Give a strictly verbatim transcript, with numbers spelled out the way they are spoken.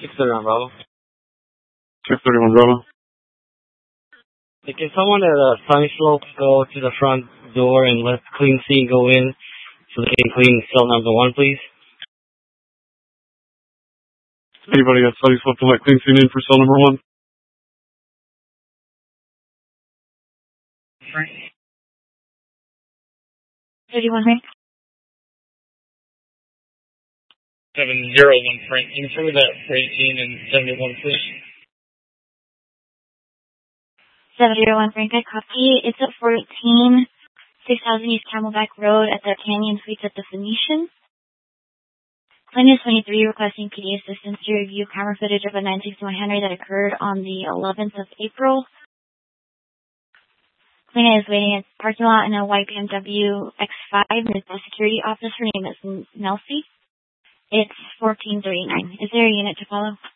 six thirty-one Bravo. six thirty-one Bravo. Hey, can someone at uh, Sunny Slope go to the front door and let Clean Scene go in so they can clean cell number one, please? Anybody at Sunny Slope to let Clean Scene in for cell number one? Frank. thirty-one Frank. seven zero one Frank. Can you show me that for eighteen and seventy-one, please? seven zero one Frank, I copy. It's at fourteen, six thousand East Camelback Road at the Canyon Suites at the Phoenician. Claimant twenty-three requesting P D assistance to review camera footage of a nine sixty-one Henry that occurred on the eleventh of April. Claimant is waiting at the parking lot in a white B M W X five. There's a security officer. Her name is Nelsie. It's fourteen thirty-nine. Is there a unit to follow?